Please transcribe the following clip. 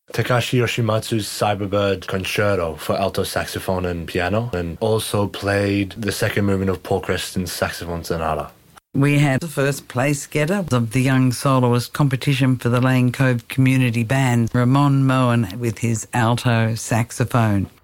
Takashi Yoshimatsu's Cyberbird Concerto for alto saxophone and piano, and also played the second movement of Paul Creston's Saxophone Sonata. We had the first place getter of the Young Soloist competition for the Lane Cove Community Band, Ramon Moen, with his alto saxophone.